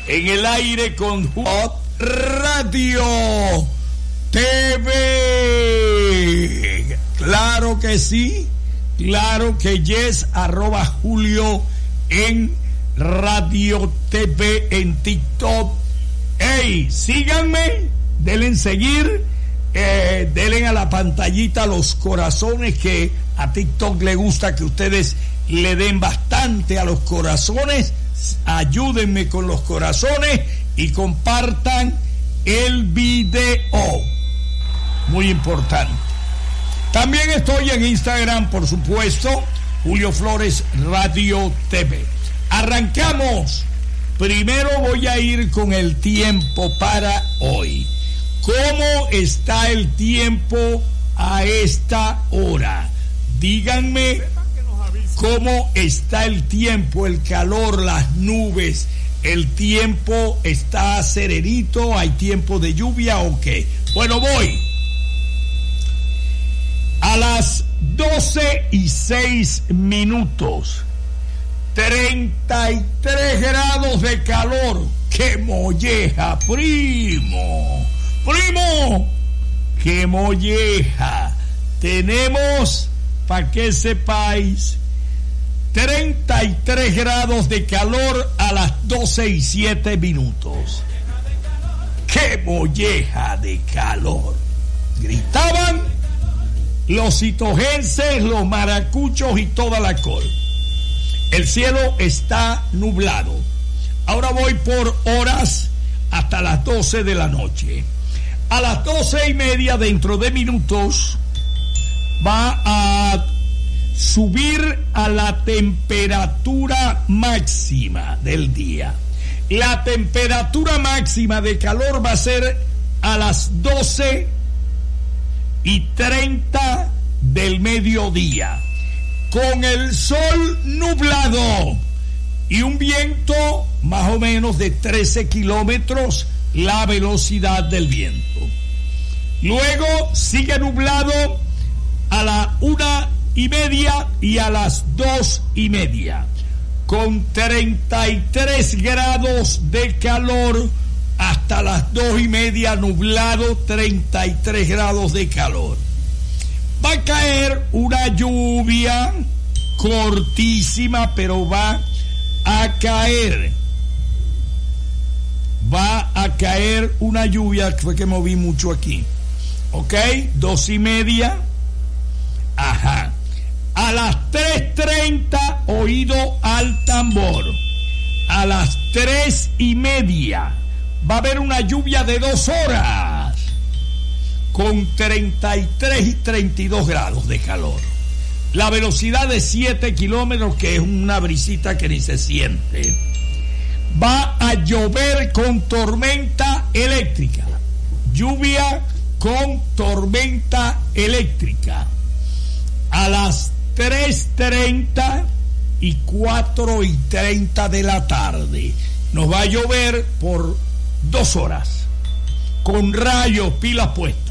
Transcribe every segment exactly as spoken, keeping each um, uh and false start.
en el aire con Hot Radio T V. Claro que sí, claro que yes, arroba Julio en Radio T V en TikTok. Ey, síganme, denle seguir, eh, denle a la pantallita los corazones, que a TikTok le gusta que ustedes le den bastante a los corazones. Ayúdenme con los corazones y compartan el video, muy importante. También estoy en Instagram, por supuesto, Julio Flores Radio T V. Arrancamos. Primero voy a ir con el tiempo para hoy. ¿Cómo está el tiempo a esta hora? Díganme cómo está el tiempo, el calor, las nubes. ¿El tiempo está serenito? ¿Hay tiempo de lluvia o qué? Bueno, voy. A las doce y seis minutos. treinta y tres grados de calor. ¡Qué molleja, primo! ¡Primo! ¡Qué molleja! Tenemos, para que sepáis, treinta y tres grados de calor a las doce y siete minutos. ¡Qué molleja de calor! Gritaban los itogenses, los maracuchos y toda la col. El cielo está nublado. Ahora voy por horas hasta las doce de la noche. A las doce y media, dentro de minutos, va a subir a la temperatura máxima del día. La temperatura máxima de calor va a ser a las doce y treinta del mediodía, con el sol nublado y un viento más o menos de trece kilómetros la velocidad del viento. Luego sigue nublado a la una y media y a las dos y media, con treinta y tres grados de calor hasta las dos y media, nublado, treinta y tres grados de calor. Va a caer una lluvia cortísima, pero va a caer. Va a caer una lluvia, fue que moví mucho aquí. ¿Ok? Dos y media. Ajá. A las tres treinta, oído al tambor. A las tres y media va a haber una lluvia de dos horas, con treinta y tres y treinta y dos grados de calor. La velocidad de siete kilómetros, que es una brisita que ni se siente. Va a llover con tormenta eléctrica. Lluvia con tormenta eléctrica. A las tres treinta y cuatro y treinta de la tarde. Nos va a llover por dos horas, con rayos, pilas puestas.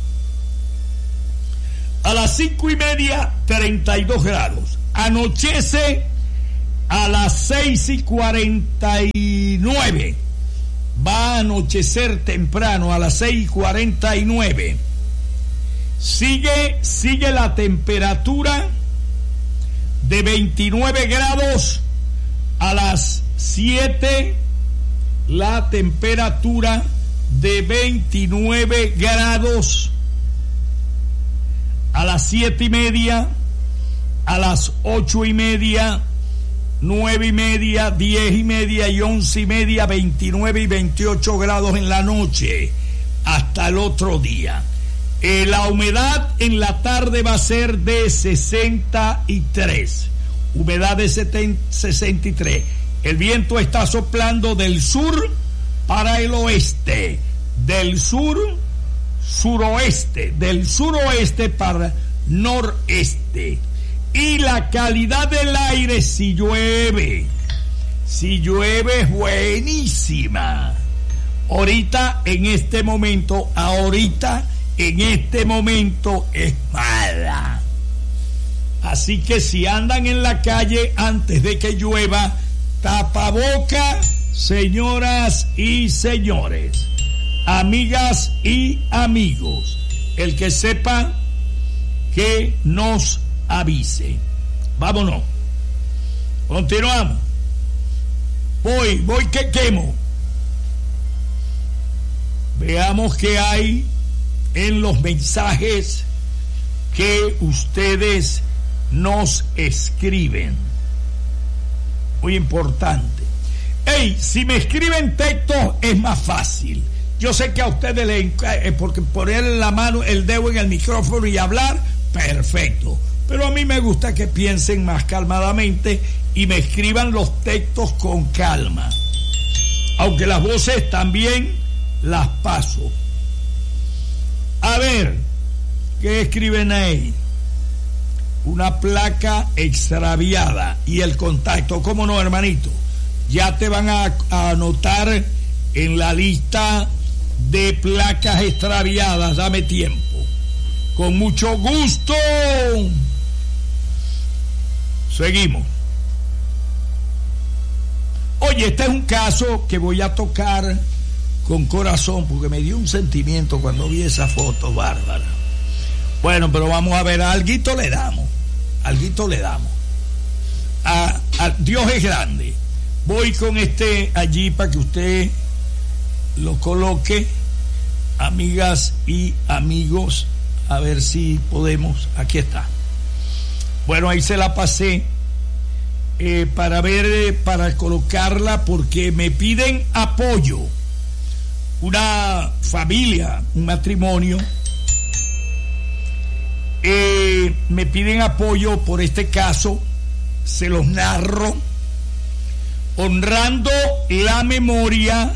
A las cinco y media, treinta y dos grados. Anochece a las seis y cuarenta y nueve. Va a anochecer temprano a las seis y cuarenta y nueve. Sigue, sigue la temperatura de veintinueve grados a las siete. La temperatura de veintinueve grados a las siete y media, a las ocho y media, nueve y media, diez y media y once y media, veintinueve y veintiocho grados en la noche, hasta el otro día. Eh, la humedad en la tarde va a ser de sesenta y tres, humedad de sesenta y tres. El viento está soplando del sur para el oeste, del sur, suroeste, del suroeste para noreste. Y la calidad del aire, si llueve, si llueve es buenísima. Ahorita, en este momento, ahorita, en este momento es mala. Así que si andan en la calle antes de que llueva, tapaboca señoras y señores, amigas y amigos, el que sepa que nos avise. Vámonos. Continuamos. Voy, voy que quemo. Veamos qué hay en los mensajes que ustedes nos escriben. Muy importante. Hey, si me escriben textos es más fácil. Yo sé que a ustedes les encaja, porque poner la mano, el dedo en el micrófono y hablar, perfecto. Pero a mí me gusta que piensen más calmadamente y me escriban los textos con calma. Aunque las voces también las paso. A ver, ¿qué escriben ahí? Una placa extraviada y el contacto. ¿Cómo no, hermanito? Ya te van a, a anotar en la lista de placas extraviadas. Dame tiempo. Con mucho gusto. Seguimos. Oye, este es un caso que voy a tocar con corazón porque me dio un sentimiento cuando vi esa foto bárbara. Bueno, pero vamos a ver, a alguito le damos, alguito le damos. A, a Dios es grande. Voy con este allí para que usted lo coloque, amigas y amigos, a ver si podemos. Aquí está. Bueno, ahí se la pasé eh, para ver, eh, para colocarla porque me piden apoyo. Una familia, un matrimonio, eh, me piden apoyo por este caso, se los narro, honrando la memoria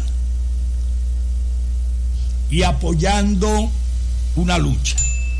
y apoyando una lucha.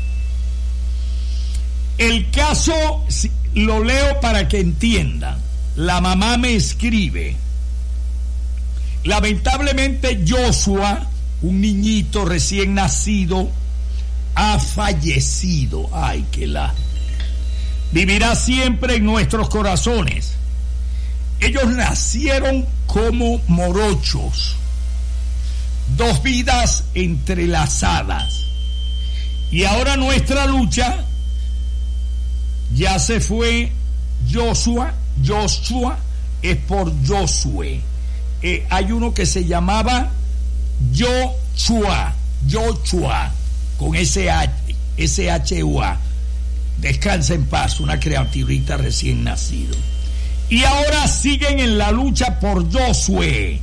El caso lo leo para que entiendan. La mamá me escribe: lamentablemente Joshua, un niñito recién nacido, ha fallecido. Ay, que la... Vivirá siempre en nuestros corazones. Ellos nacieron como morochos, dos vidas entrelazadas. Y ahora nuestra lucha, ya se fue Joshua, Joshua es por Josué. Eh, hay uno que se llamaba Joshua, Joshua, con S H, S H U A. Descansa en paz, una criaturita recién nacido. Y ahora siguen en la lucha por Josué,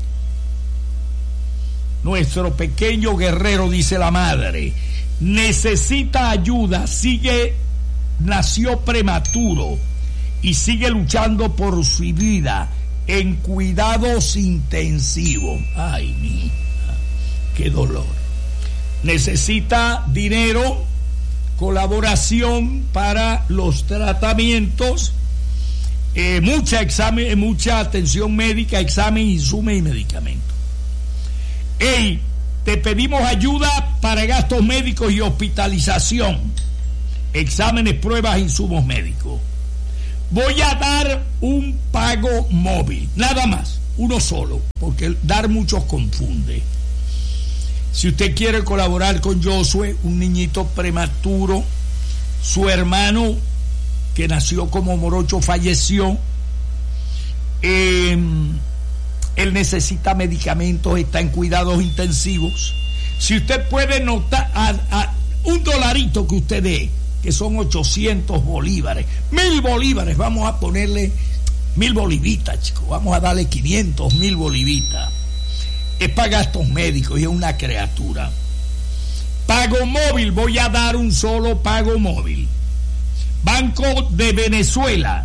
nuestro pequeño guerrero, dice la madre. Necesita ayuda, sigue, nació prematuro y sigue luchando por su vida en cuidados intensivos. Ay, mi hija, qué dolor. Necesita dinero, colaboración para los tratamientos, eh, mucha examen, mucha atención médica, examen, insumos y medicamentos. Hey, te pedimos ayuda para gastos médicos y hospitalización, exámenes, pruebas, insumos médicos. Voy a dar un pago móvil, nada más, uno solo, porque dar muchos confunde. Si usted quiere colaborar con Josué, un niñito prematuro, su hermano que nació como morocho falleció, eh, él necesita medicamentos, está en cuidados intensivos. Si usted puede notar a, a un dolarito que usted dé, que son ochocientos bolívares, mil bolívares, vamos a ponerle mil bolivitas, chicos, vamos a darle quinientos mil bolivitas. Es para gastos médicos y es una criatura. Pago móvil, voy a dar un solo pago móvil. Banco de Venezuela,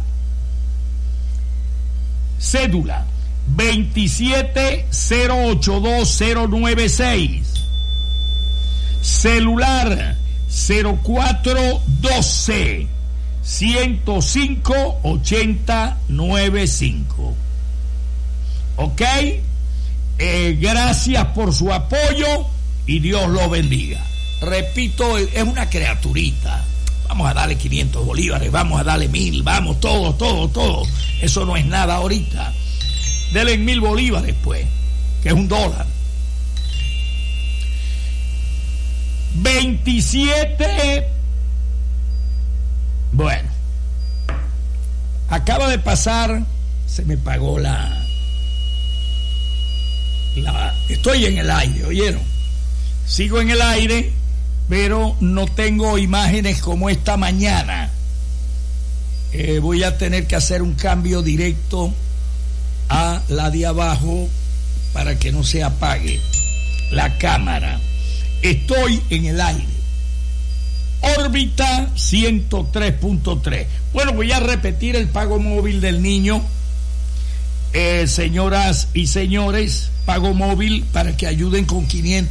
cédula veintisiete cero ochenta y dos cero noventa y seis, celular cero cuatro doce ciento cinco ochenta noventa y cinco. ¿Ok? Eh, gracias por su apoyo y Dios lo bendiga. Repito, es una criaturita. Vamos a darle quinientos bolívares, vamos a darle mil, vamos, todo, todo, todo. Eso no es nada ahorita. Dele en mil bolívares, pues, que es un dólar. veintisiete. Bueno, acaba de pasar, se me pagó la, la... Estoy en el aire, ¿oyeron? Sigo en el aire, pero no tengo imágenes como esta mañana. Eh, voy a tener que hacer un cambio directo a la de abajo para que no se apague la cámara. Estoy en el aire. Órbita ciento tres punto tres. Bueno, voy a repetir el pago móvil del niño. Eh, señoras y señores, pago móvil para que ayuden con quinientos